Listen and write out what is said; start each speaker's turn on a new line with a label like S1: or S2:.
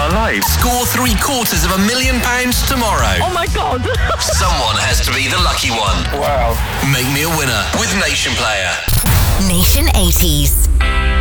S1: our lives.
S2: Score £750,000 tomorrow.
S3: Oh my God.
S2: Someone has to be the lucky one.
S1: Wow.
S2: Make me a winner with Nation Player.
S4: Nation 80s.